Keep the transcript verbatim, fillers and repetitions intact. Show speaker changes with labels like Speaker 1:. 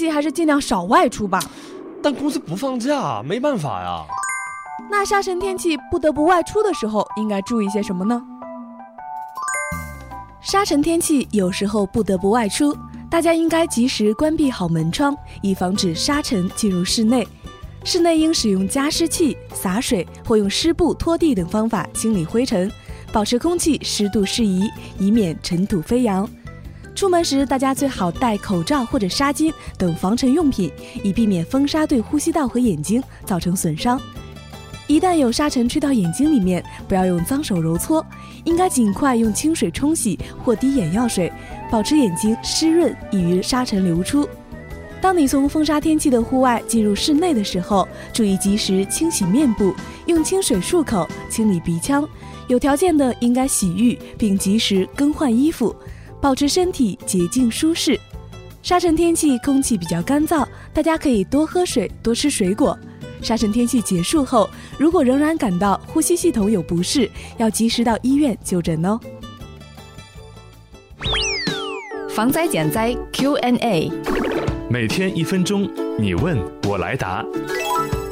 Speaker 1: 气还是尽量少外出吧。
Speaker 2: 但公司不放假，没办法呀。
Speaker 1: 那沙尘天气不得不外出的时候，应该注意些什么呢？沙尘天气有时候不得不外出，大家应该及时关闭好门窗，以防止沙尘进入室内。室内应使用加湿器、洒水或用湿布拖地等方法清理灰尘，保持空气湿度适宜，以免尘土飞扬。出门时，大家最好戴口罩或者纱巾等防尘用品，以避免风沙对呼吸道和眼睛造成损伤。一旦有沙尘吹到眼睛里面，不要用脏手揉搓，应该尽快用清水冲洗或滴眼药水，保持眼睛湿润，易于沙尘流出。当你从风沙天气的户外进入室内的时候，注意及时清洗面部，用清水漱口，清理鼻腔。有条件的应该洗浴，并及时更换衣服，保持身体洁净舒适。沙尘天气空气比较干燥，大家可以多喝水，多吃水果。沙尘天气结束后，如果仍然感到呼吸系统有不适，要及时到医院就诊哦。
Speaker 3: 防灾减灾 Q and A，
Speaker 4: 每天一分钟，你问我来答。